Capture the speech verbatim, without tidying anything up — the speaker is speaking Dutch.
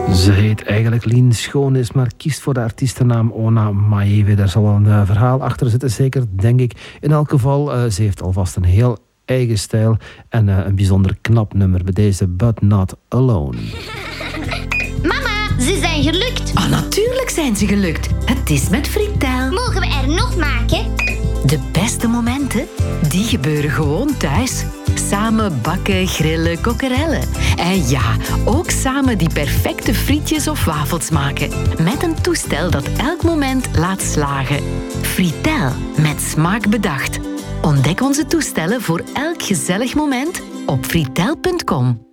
Ze heet eigenlijk Lien Schoonis, maar kiest voor de artiestennaam Ona Maeve. Daar zal wel een uh, verhaal achter zitten, zeker, denk ik. In elk geval, uh, ze heeft alvast een heel eigen stijl en uh, een bijzonder knap nummer bij deze But Not Alone. Mama, ze zijn gelukt. Ah, natuurlijk zijn ze gelukt. Het is met Fritel. Mogen we er nog maken? De beste momenten, die gebeuren gewoon thuis. Samen bakken, grillen, kokkerellen. En ja, ook samen die perfecte frietjes of wafels maken. Met een toestel dat elk moment laat slagen. Fritel, met smaak bedacht. Ontdek onze toestellen voor elk gezellig moment op fritel punt com.